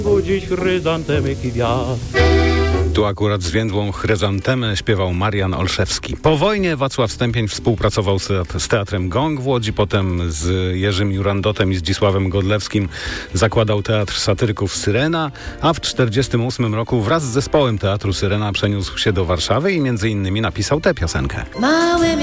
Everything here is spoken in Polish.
budzić chryzantemy kwiat. Tu akurat zwiędłą chryzantemę śpiewał Marian Olszewski. Po wojnie Wacław Stępień współpracował z Teatrem Gong w Łodzi, potem z Jerzym Jurandotem i Zdzisławem Godlewskim zakładał Teatr Satyryków Syrena, a w 1948 roku wraz z zespołem Teatru Syrena przeniósł się do Warszawy i między innymi napisał tę piosenkę.